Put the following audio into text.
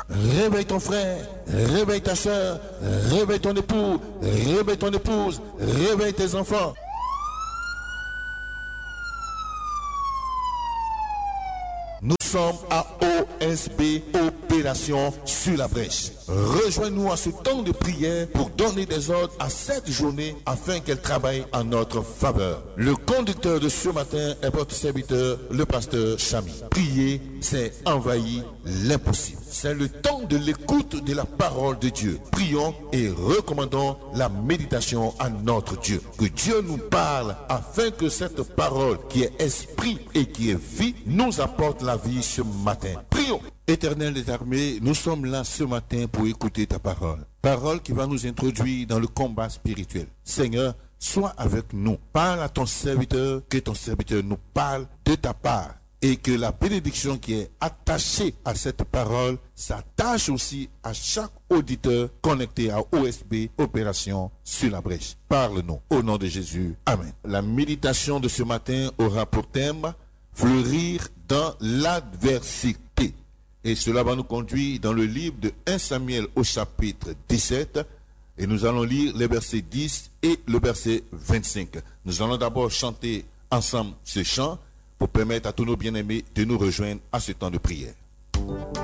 Réveille ton frère, réveille ta soeur, réveille ton époux, réveille ton épouse, réveille tes enfants. Nous sommes à OSB, Opération sur la brèche. Rejoins-nous à ce temps de prière pour donner des ordres à cette journée afin qu'elle travaille en notre faveur. Le conducteur de ce matin est votre serviteur, le pasteur Chami. Prier, c'est envahir l'impossible. C'est le temps de l'écoute de la parole de Dieu. Prions et recommandons la méditation à notre Dieu. Que Dieu nous parle afin que cette parole qui est esprit et qui est vie nous apporte la vie ce matin. Prions. Éternel des armées, nous sommes là ce matin pour écouter ta parole. Parole qui va nous introduire dans le combat spirituel. Seigneur, sois avec nous. Parle à ton serviteur, que ton serviteur nous parle de ta part. Et que la bénédiction qui est attachée à cette parole s'attache aussi à chaque auditeur connecté à OSB, Opération sur la brèche. Parle-nous. Au nom de Jésus. Amen. La méditation de ce matin aura pour thème fleurir dans l'adversité. Et cela va nous conduire dans le livre de 1 Samuel au chapitre 17. Et nous allons lire les versets 10 et le verset 25. Nous allons d'abord chanter ensemble ce chant pour permettre à tous nos bien-aimés de nous rejoindre à ce temps de prière.